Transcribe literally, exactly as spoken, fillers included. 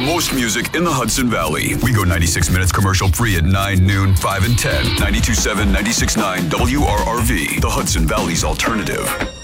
most music in the Hudson Valley. We go ninety-six minutes commercial free at nine, noon, five, and ten. ninety-two point seven, ninety-six point nine W R R V, the Hudson Valley's alternative.